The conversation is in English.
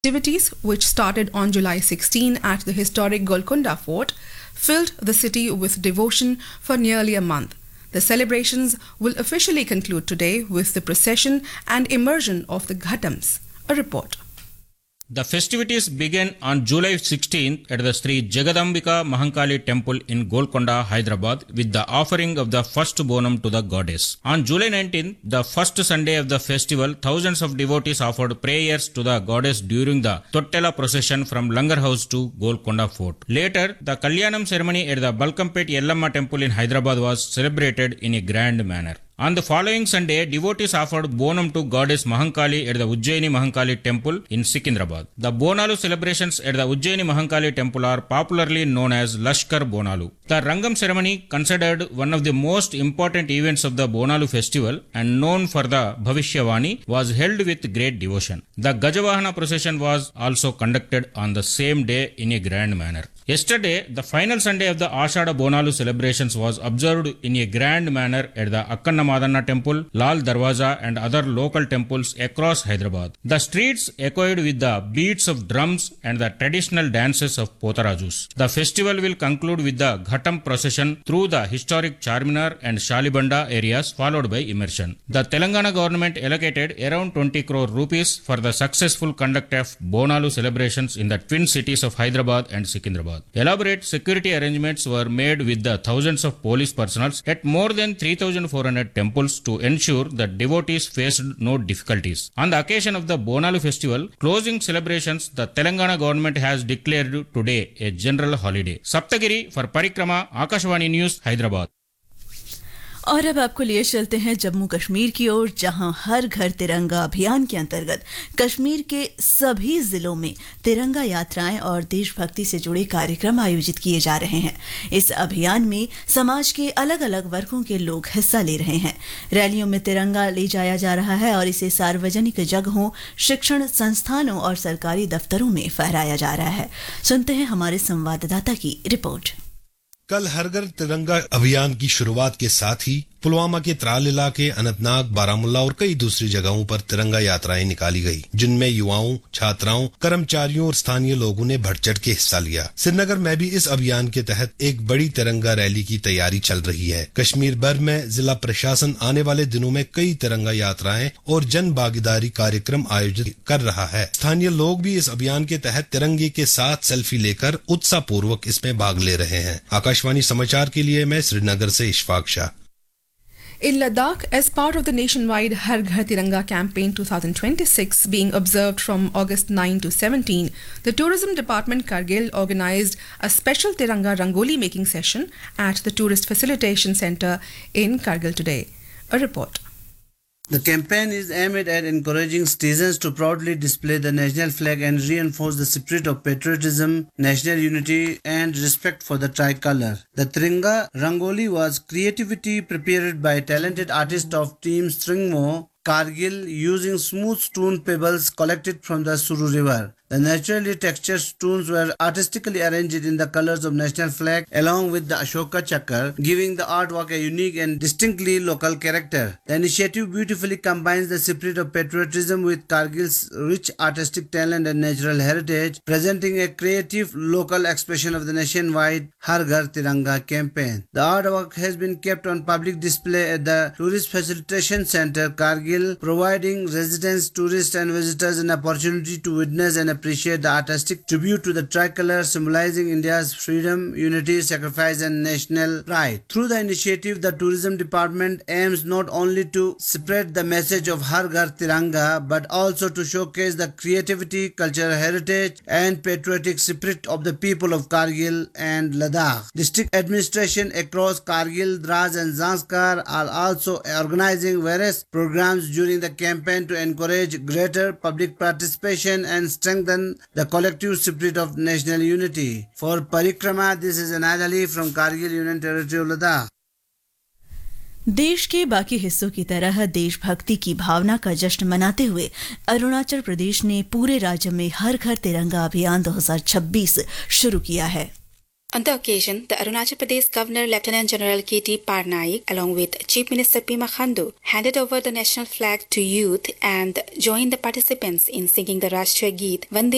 Activities, which started on July 16 at the historic Golconda Fort, filled the city with devotion for nearly a month. The celebrations will officially conclude today with the procession and immersion of the Ghatams. A report. The festivities began on July 16th at the Sri Jagadambika Mahankali Temple in Golconda, Hyderabad, with the offering of the first bonum to the goddess. On July 19th, the first Sunday of the festival, thousands of devotees offered prayers to the goddess during the Tottela procession from Langar House to Golconda Fort. Later, the Kalyanam ceremony at the Balkampet Yellamma Temple in Hyderabad was celebrated in a grand manner. On the following Sunday, devotees offered bonum to goddess Mahankali at the Ujjaini Mahankali Temple in Secunderabad. The Bonalu celebrations at the Ujjaini Mahankali Temple are popularly known as Lashkar Bonalu. The Rangam ceremony, considered one of the most important events of the Bonalu festival and known for the Bhavishyavani, was held with great devotion. The Gajavahana procession was also conducted on the same day in a grand manner. Yesterday, the final Sunday of the Ashada Bonalu celebrations was observed in a grand manner at the Akkanna Madanna Temple, Lal Darwaza and other local temples across Hyderabad. The streets echoed with the beats of drums and the traditional dances of Potarajus. The festival will conclude with the Ghatam procession through the historic Charminar and Shalibanda areas, followed by immersion. The Telangana government allocated around 20 crore rupees for the successful conduct of Bonalu celebrations in the twin cities of Hyderabad and Secunderabad. Elaborate security arrangements were made with the thousands of police personnel at more than 3,400 temples to ensure that devotees faced no difficulties. On the occasion of the Bonalu festival, closing celebrations, the Telangana government has declared today a general holiday. Saptagiri for Parikrama, Akashvani News, Hyderabad. और अब आपको लिए चलते हैं जम्मू कश्मीर की ओर, जहां हर घर तिरंगा अभियान के अंतर्गत कश्मीर के सभी जिलों में तिरंगा यात्राएं और देशभक्ति से जुड़े कार्यक्रम आयोजित किए जा रहे हैं। इस अभियान में समाज के अलग अलग वर्गों के लोग हिस्सा ले रहे हैं। रैलियों में तिरंगा ले जाया जा रहा है और इसे सार्वजनिक जगहों, शिक्षण संस्थानों और सरकारी दफ्तरों में फहराया जा रहा है। सुनते हैं हमारे संवाददाता की रिपोर्ट। कल हर घर तिरंगा अभियान की शुरुआत के साथ ही पुलवामा के त्राल इलाके, अनंतनाग, बारामुल्ला और कई दूसरी जगहों पर तिरंगा यात्राएं निकाली गई, जिनमें युवाओं, छात्राओं, कर्मचारियों और स्थानीय लोगों ने बढ़ चढ़ के हिस्सा लिया। श्रीनगर में भी इस अभियान के तहत एक बड़ी तिरंगा रैली की तैयारी चल रही है। कश्मीर भर में जिला प्रशासन आने वाले दिनों में कई तिरंगा यात्राएं और जन भागीदारी कार्यक्रम आयोजित कर रहा है। स्थानीय लोग भी इस अभियान के तहत तिरंगे के साथ सेल्फी लेकर उत्साह पूर्वक इसमें भाग ले रहे हैं। आकाशवाणी समाचार के लिए मैं श्रीनगर से Ishfaq Shah. In Ladakh, as part of the nationwide Har Ghar Tiranga campaign 2026 being observed from August 9 to 17, the Tourism Department Kargil organized a special Tiranga Rangoli making session at the Tourist Facilitation Center in Kargil today. A report. The campaign is aimed at encouraging citizens to proudly display the national flag and reinforce the spirit of patriotism, national unity and respect for the tricolor. The Tiranga Rangoli was creativity prepared by talented artists of Team Stringmo, Kargil, using smooth stone pebbles collected from the Suru River. The naturally textured stones were artistically arranged in the colors of national flag along with the Ashoka Chakra, giving the artwork a unique and distinctly local character. The initiative beautifully combines the spirit of patriotism with Kargil's rich artistic talent and natural heritage, presenting a creative local expression of the nationwide Har Ghar Tiranga campaign. The artwork has been kept on public display at the Tourist Facilitation Center, Kargil, providing residents, tourists and visitors an opportunity to witness and appreciate the artistic tribute to the tricolor, symbolizing India's freedom, unity, sacrifice and national pride. Through the initiative, the Tourism Department aims not only to spread the message of Har Ghar Tiranga but also to showcase the creativity, cultural heritage and patriotic spirit of the people of Kargil and Ladakh. District administration across Kargil, Dras and Zanskar are also organizing various programs during the campaign to encourage greater public participation and strengthen the collective spirit of national unity. For Parikrama, this is Anad Ali from Kargil Union Territory of Ladakh. देश के बाकी हिस्सों की तरह देशभक्ति की भावना का जश्न मनाते हुए अरुणाचल प्रदेश ने पूरे राज्य में हर घर तिरंगा अभियान 2026 शुरू किया है। On the occasion, the Arunachal Pradesh Governor Lieutenant General K.T. Parnaik, along with Chief Minister Pema Khandu, handed over the national flag to youth and joined the participants in singing the Rashtriya Geet Vande